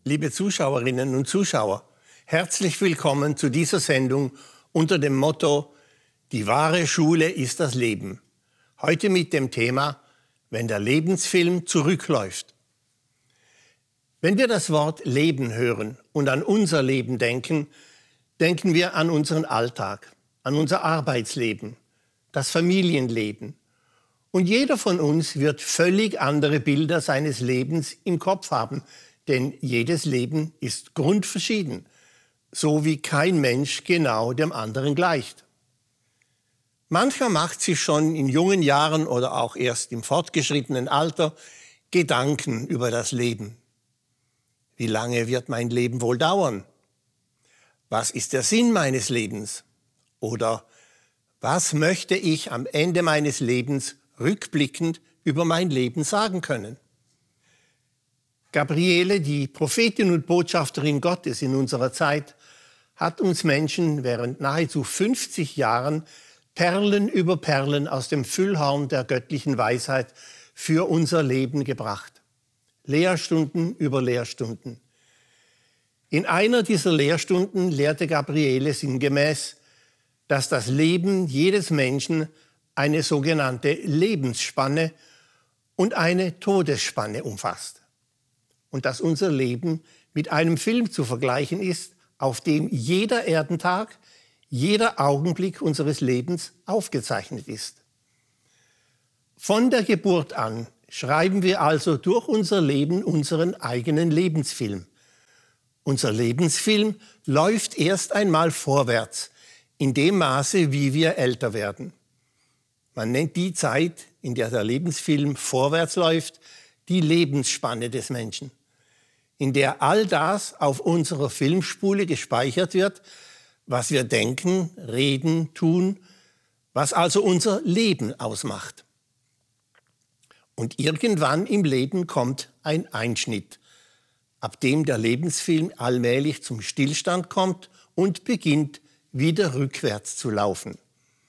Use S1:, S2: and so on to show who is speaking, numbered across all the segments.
S1: Liebe Zuschauerinnen und Zuschauer, herzlich willkommen zu dieser Sendung unter dem Motto Die wahre Schule ist das Leben. Heute mit dem Thema Wenn der Lebensfilm zurückläuft. Wenn wir das Wort Leben hören und an unser Leben denken, denken wir an unseren Alltag, an unser Arbeitsleben, das Familienleben. Und jeder von uns wird völlig andere Bilder seines Lebens im Kopf haben, denn jedes Leben ist grundverschieden, so wie kein Mensch genau dem anderen gleicht. Mancher macht sich schon in jungen Jahren oder auch erst im fortgeschrittenen Alter Gedanken über das Leben. Wie lange wird mein Leben wohl dauern? Was ist der Sinn meines Lebens? Oder was möchte ich am Ende meines Lebens rückblickend über mein Leben sagen können? Gabriele, die Prophetin und Botschafterin Gottes in unserer Zeit, hat uns Menschen während nahezu 50 Jahren Perlen über Perlen aus dem Füllhorn der göttlichen Weisheit für unser Leben gebracht. Lehrstunden über Lehrstunden. In einer dieser Lehrstunden lehrte Gabriele sinngemäß, dass das Leben jedes Menschen eine sogenannte Lebensspanne und eine Todesspanne umfasst. Und dass unser Leben mit einem Film zu vergleichen ist, auf dem jeder Erdentag, jeder Augenblick unseres Lebens aufgezeichnet ist. Von der Geburt an schreiben wir also durch unser Leben unseren eigenen Lebensfilm. Unser Lebensfilm läuft erst einmal vorwärts, in dem Maße, wie wir älter werden. Man nennt die Zeit, in der der Lebensfilm vorwärts läuft, die Lebensspanne des Menschen, in der all das auf unserer Filmspule gespeichert wird, was wir denken, reden, tun, was also unser Leben ausmacht. Und irgendwann im Leben kommt ein Einschnitt, ab dem der Lebensfilm allmählich zum Stillstand kommt und beginnt, wieder rückwärts zu laufen.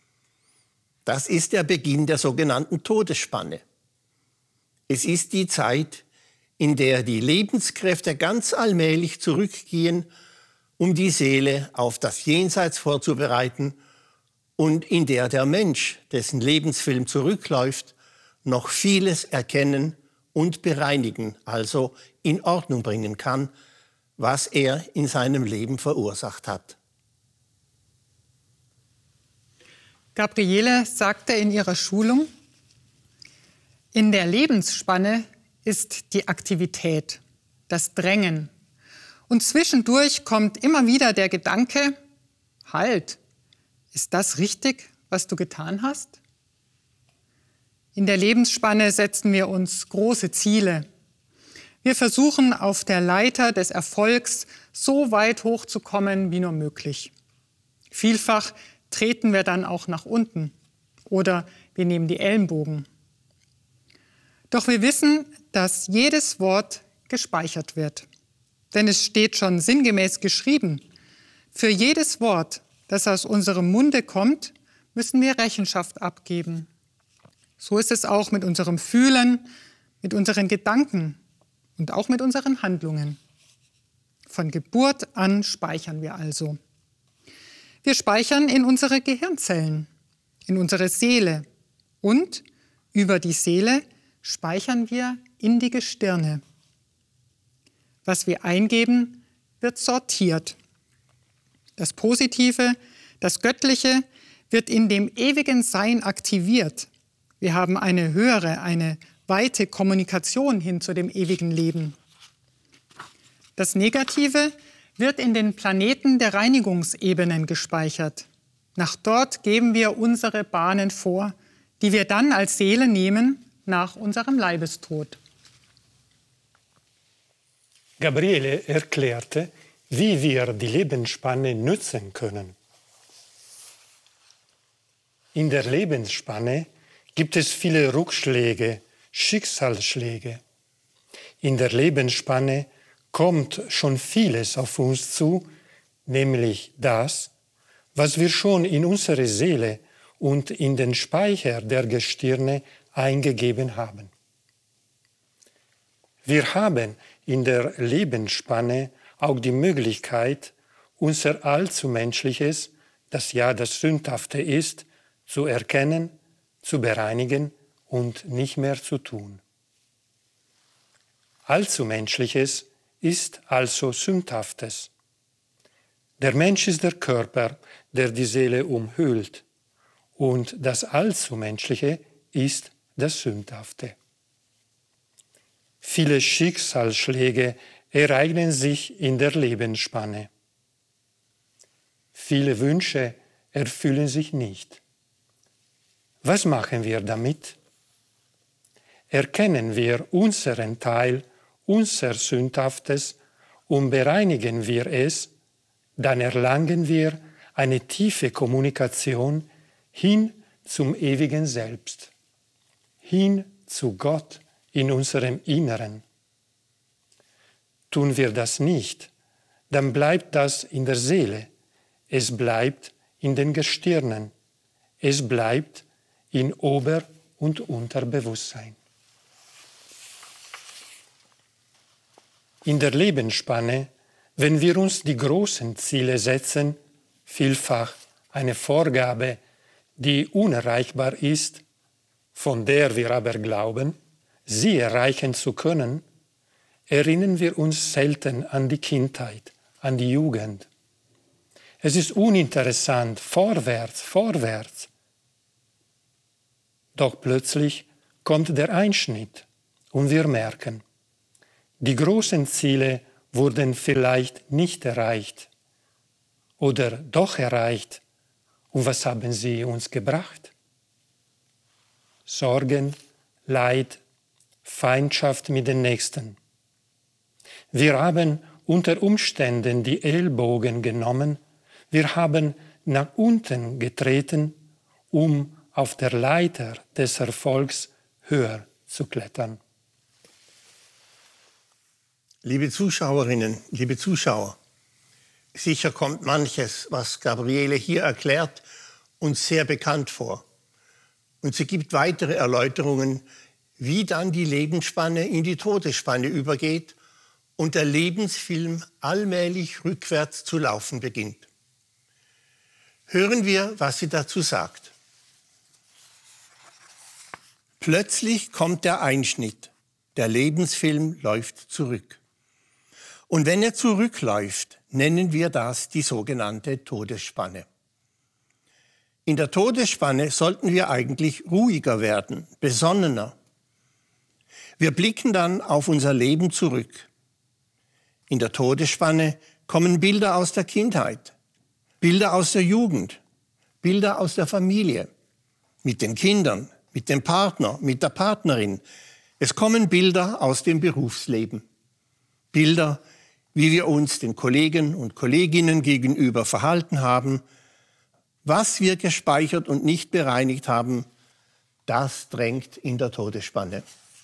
S1: Das ist der Beginn der sogenannten Todesspanne. Es ist die Zeit, in der die Lebenskräfte ganz allmählich zurückgehen, um die Seele auf das Jenseits vorzubereiten und in der der Mensch, dessen Lebensfilm zurückläuft, noch vieles erkennen und bereinigen, also in Ordnung bringen kann, was er in seinem Leben verursacht hat.
S2: Gabriele sagte in ihrer Schulung, in der Lebensspanne ist die Aktivität, das Drängen. Und zwischendurch kommt immer wieder der Gedanke, halt, ist das richtig, was du getan hast? In der Lebensspanne setzen wir uns große Ziele. Wir versuchen auf der Leiter des Erfolgs so weit hochzukommen wie nur möglich. Vielfach treten wir dann auch nach unten oder wir nehmen die Ellenbogen. Doch wir wissen, dass jedes Wort gespeichert wird. Denn es steht schon sinngemäß geschrieben, für jedes Wort, das aus unserem Munde kommt, müssen wir Rechenschaft abgeben. So ist es auch mit unserem Fühlen, mit unseren Gedanken und auch mit unseren Handlungen. Von Geburt an speichern wir also. Wir speichern in unsere Gehirnzellen, in unsere Seele und über die Seele speichern wir in die Gestirne. Was wir eingeben, wird sortiert. Das Positive, das Göttliche wird in dem ewigen Sein aktiviert. Wir haben eine höhere, eine weite Kommunikation hin zu dem ewigen Leben. Das Negative wird in den Planeten der Reinigungsebenen gespeichert. Nach dort geben wir unsere Bahnen vor, die wir dann als Seele nehmen nach unserem Leibestod.
S3: Gabriele erklärte, wie wir die Lebensspanne nutzen können. In der Lebensspanne gibt es viele Rückschläge, Schicksalsschläge. In der Lebensspanne kommt schon vieles auf uns zu, nämlich das, was wir schon in unsere Seele und in den Speicher der Gestirne eingegeben haben. Wir haben in der Lebensspanne auch die Möglichkeit, unser Allzumenschliches, das ja das Sündhafte ist, zu erkennen, zu bereinigen und nicht mehr zu tun. Allzumenschliches ist also Sündhaftes. Der Mensch ist der Körper, der die Seele umhüllt, und das Allzumenschliche ist das Sündhafte. Viele Schicksalsschläge ereignen sich in der Lebensspanne. Viele Wünsche erfüllen sich nicht. Was machen wir damit? Erkennen wir unseren Teil, unser Sündhaftes, und bereinigen wir es, dann erlangen wir eine tiefe Kommunikation hin zum ewigen Selbst, hin zu Gott in unserem Inneren. Tun wir das nicht, dann bleibt das in der Seele, es bleibt in den Gestirnen, es bleibt in Ober- und Unterbewusstsein. In der Lebensspanne, wenn wir uns die großen Ziele setzen, vielfach eine Vorgabe, die unerreichbar ist, von der wir aber glauben, sie erreichen zu können, erinnern wir uns selten an die Kindheit, an die Jugend. Es ist uninteressant, vorwärts, vorwärts. Doch plötzlich kommt der Einschnitt und wir merken, die großen Ziele wurden vielleicht nicht erreicht oder doch erreicht. Und was haben sie uns gebracht? Sorgen, Leid, Feindschaft mit den Nächsten. Wir haben unter Umständen die Ellbogen genommen, wir haben nach unten getreten, um auf der Leiter des Erfolgs höher zu klettern.
S1: Liebe Zuschauerinnen, liebe Zuschauer, sicher kommt manches, was Gabriele hier erklärt, uns sehr bekannt vor. Und sie gibt weitere Erläuterungen, wie dann die Lebensspanne in die Todesspanne übergeht und der Lebensfilm allmählich rückwärts zu laufen beginnt. Hören wir, was sie dazu sagt. Plötzlich kommt der Einschnitt. Der Lebensfilm läuft zurück. Und wenn er zurückläuft, nennen wir das die sogenannte Todesspanne. In der Todesspanne sollten wir eigentlich ruhiger werden, besonnener. Wir blicken dann auf unser Leben zurück. In der Todesspanne kommen Bilder aus der Kindheit, Bilder aus der Jugend, Bilder aus der Familie, mit den Kindern, mit dem Partner, mit der Partnerin. Es kommen Bilder aus dem Berufsleben. Bilder, wie wir uns den Kollegen und Kolleginnen gegenüber verhalten haben. Was wir gespeichert und nicht bereinigt haben, das drängt in der Todesspanne.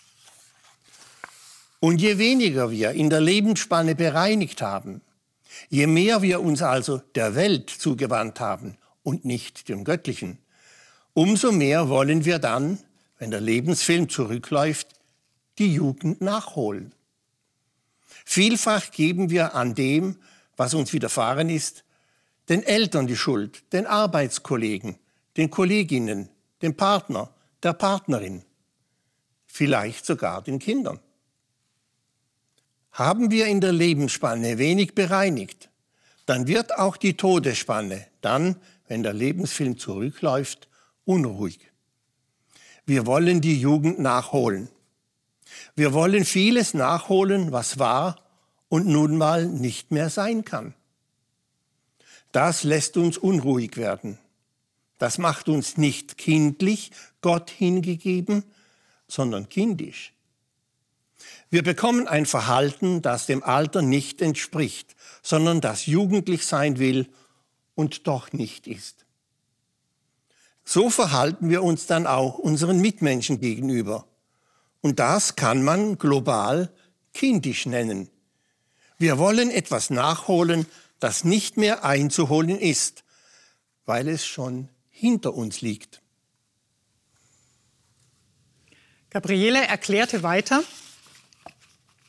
S1: Und je weniger wir in der Lebensspanne bereinigt haben, je mehr wir uns also der Welt zugewandt haben und nicht dem Göttlichen, umso mehr wollen wir dann, wenn der Lebensfilm zurückläuft, die Jugend nachholen. Vielfach geben wir an dem, was uns widerfahren ist, den Eltern die Schuld, den Arbeitskollegen, den Kolleginnen, dem Partner, der Partnerin, vielleicht sogar den Kindern. Haben wir in der Lebensspanne wenig bereinigt, dann wird auch die Todesspanne dann, wenn der Lebensfilm zurückläuft, unruhig. Wir wollen die Jugend nachholen. Wir wollen vieles nachholen, was war und nun mal nicht mehr sein kann. Das lässt uns unruhig werden. Das macht uns nicht kindlich, Gott hingegeben, sondern kindisch. Wir bekommen ein Verhalten, das dem Alter nicht entspricht, sondern das jugendlich sein will und doch nicht ist. So verhalten wir uns dann auch unseren Mitmenschen gegenüber. Und das kann man global kindisch nennen. Wir wollen etwas nachholen, das nicht mehr einzuholen ist, weil es schon hinter uns liegt.
S2: Gabriele erklärte weiter: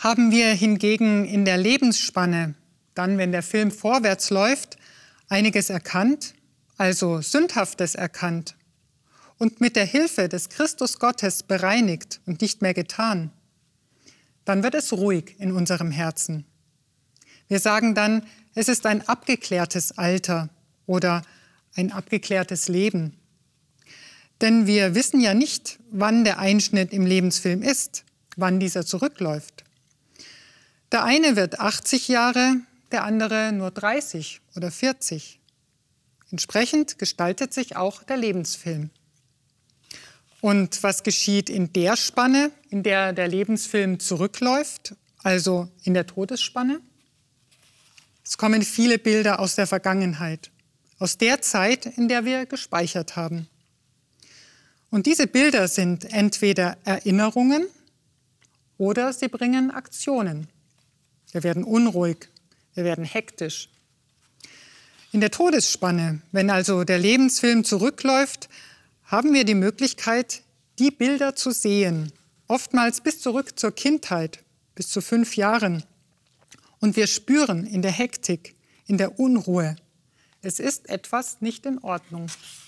S2: Haben wir hingegen in der Lebensspanne, dann wenn der Film vorwärts läuft, einiges erkannt, also Sündhaftes erkannt und mit der Hilfe des Christus Gottes bereinigt und nicht mehr getan, dann wird es ruhig in unserem Herzen. Wir sagen dann, es ist ein abgeklärtes Alter oder ein abgeklärtes Leben. Denn wir wissen ja nicht, wann der Einschnitt im Lebensfilm ist, wann dieser zurückläuft. Der eine wird 80 Jahre, der andere nur 30 oder 40. Entsprechend gestaltet sich auch der Lebensfilm. Und was geschieht in der Spanne, in der der Lebensfilm zurückläuft, also in der Todesspanne? Es kommen viele Bilder aus der Vergangenheit, aus der Zeit, in der wir gespeichert haben. Und diese Bilder sind entweder Erinnerungen oder sie bringen Aktionen. Wir werden unruhig, wir werden hektisch. In der Todesspanne, wenn also der Lebensfilm zurückläuft, haben wir die Möglichkeit, die Bilder zu sehen, oftmals bis zurück zur Kindheit, bis zu 5 Jahren. Und wir spüren in der Hektik, in der Unruhe, es ist etwas nicht in Ordnung.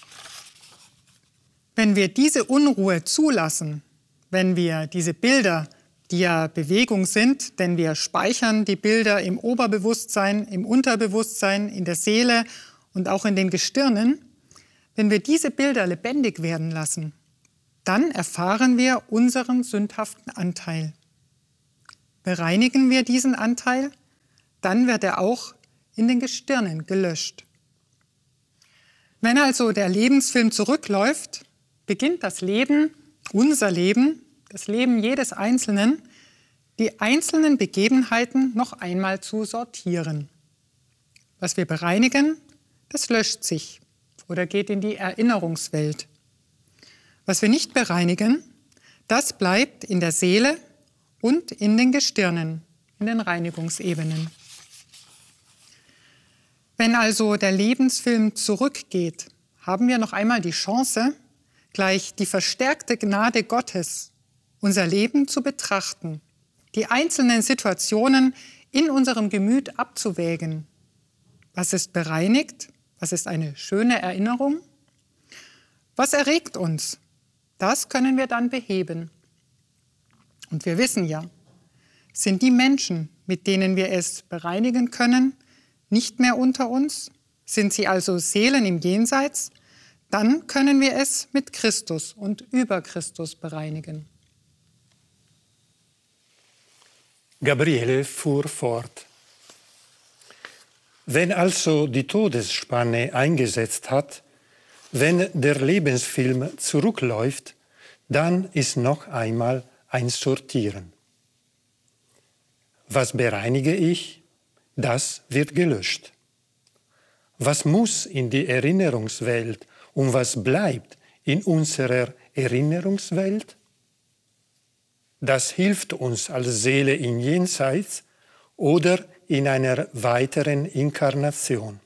S2: Wenn wir diese Unruhe zulassen, wenn wir diese Bilder, die ja Bewegung sind, denn wir speichern die Bilder im Oberbewusstsein, im Unterbewusstsein, in der Seele und auch in den Gestirnen, wenn wir diese Bilder lebendig werden lassen, dann erfahren wir unseren sündhaften Anteil. Bereinigen wir diesen Anteil, dann wird er auch in den Gestirnen gelöscht. Wenn also der Lebensfilm zurückläuft, beginnt das Leben, unser Leben, das Leben jedes Einzelnen, die einzelnen Begebenheiten noch einmal zu sortieren. Was wir bereinigen, das löscht sich oder geht in die Erinnerungswelt. Was wir nicht bereinigen, das bleibt in der Seele und in den Gestirnen, in den Reinigungsebenen. Wenn also der Lebensfilm zurückgeht, haben wir noch einmal die Chance, gleich die verstärkte Gnade Gottes, unser Leben zu betrachten, die einzelnen Situationen in unserem Gemüt abzuwägen. Was ist bereinigt? Was ist eine schöne Erinnerung? Was erregt uns? Das können wir dann beheben. Und wir wissen ja, sind die Menschen, mit denen wir es bereinigen können, nicht mehr unter uns? Sind sie also Seelen im Jenseits? Dann können wir es mit Christus und über Christus bereinigen.
S3: Gabriele fuhr fort. Wenn also die Todesspanne eingesetzt hat, wenn der Lebensfilm zurückläuft, dann ist noch einmal ein Sortieren. Was bereinige ich? Das wird gelöscht. Was muss in die Erinnerungswelt und was bleibt in unserer Erinnerungswelt? Das hilft uns als Seele im Jenseits oder in einer weiteren Inkarnation.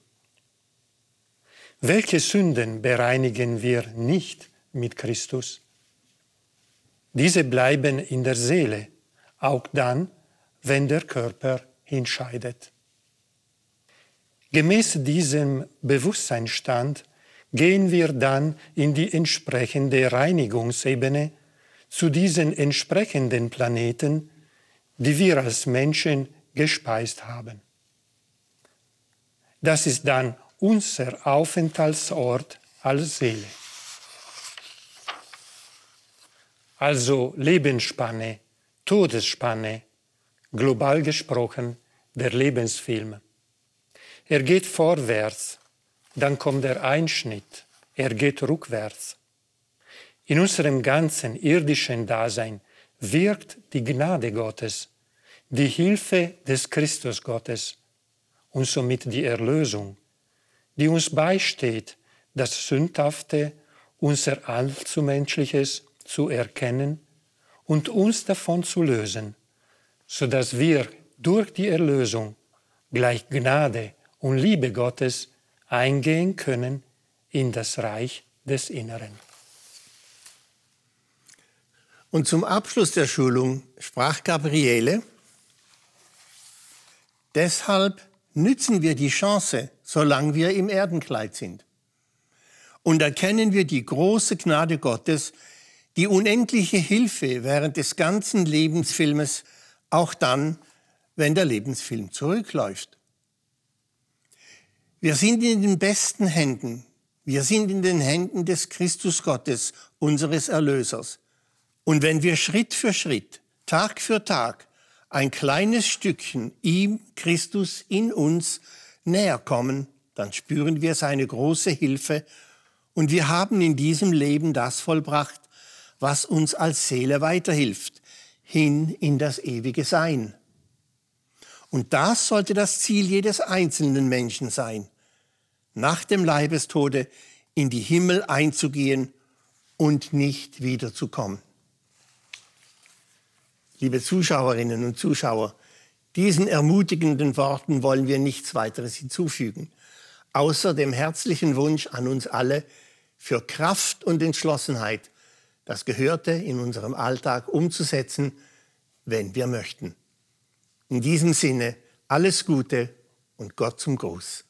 S3: Welche Sünden bereinigen wir nicht mit Christus? Diese bleiben in der Seele, auch dann, wenn der Körper hinscheidet. Gemäß diesem Bewusstseinsstand gehen wir dann in die entsprechende Reinigungsebene zu diesen entsprechenden Planeten, die wir als Menschen gespeist haben. Das ist dann unser Aufenthaltsort als Seele. Also Lebensspanne, Todesspanne, global gesprochen der Lebensfilm. Er geht vorwärts, dann kommt der Einschnitt, er geht rückwärts. In unserem ganzen irdischen Dasein wirkt die Gnade Gottes, die Hilfe des Christus Gottes und somit die Erlösung, die uns beisteht, das Sündhafte, unser Allzumenschliches zu erkennen und uns davon zu lösen, sodass wir durch die Erlösung gleich Gnade und Liebe Gottes eingehen können in das Reich des Inneren.
S1: Und zum Abschluss der Schulung sprach Gabriele: Deshalb nützen wir die Chance, solange wir im Erdenkleid sind. Und erkennen wir die große Gnade Gottes, die unendliche Hilfe während des ganzen Lebensfilmes, auch dann, wenn der Lebensfilm zurückläuft. Wir sind in den besten Händen. Wir sind in den Händen des Christus Gottes, unseres Erlösers. Und wenn wir Schritt für Schritt, Tag für Tag, ein kleines Stückchen ihm, Christus, in uns näher kommen, dann spüren wir seine große Hilfe und wir haben in diesem Leben das vollbracht, was uns als Seele weiterhilft, hin in das ewige Sein. Und das sollte das Ziel jedes einzelnen Menschen sein, nach dem Leibestode in die Himmel einzugehen und nicht wiederzukommen. Liebe Zuschauerinnen und Zuschauer, diesen ermutigenden Worten wollen wir nichts weiteres hinzufügen, außer dem herzlichen Wunsch an uns alle für Kraft und Entschlossenheit, das Gehörte in unserem Alltag umzusetzen, wenn wir möchten. In diesem Sinne alles Gute und Gott zum Gruß.